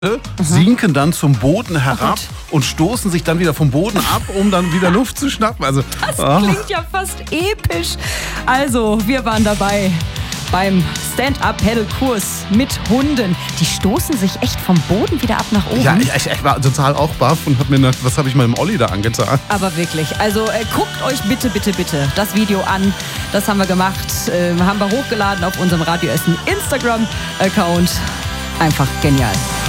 sinken dann zum Boden herab und stoßen sich dann wieder vom Boden ab, um dann wieder Luft zu schnappen. Also, das klingt ja fast episch. Also, wir waren dabei beim Stand-Up-Paddle-Kurs mit Hunden. Die stoßen sich echt vom Boden wieder ab nach oben. Ja, ich war total auch baff und hab mir gedacht, was habe ich meinem Olli da angetan? Aber wirklich, also guckt euch bitte das Video an. Das haben wir gemacht, haben wir hochgeladen auf unserem Radio Essen Instagram-Account. Einfach genial.